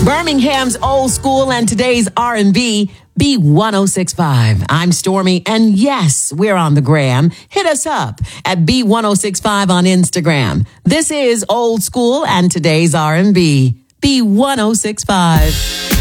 Birmingham's old school and today's R&B, B1065. I'm Stormy, and yes, we're on the gram. Hit us up at B1065 on Instagram. This is old school and today's R&B, B1065.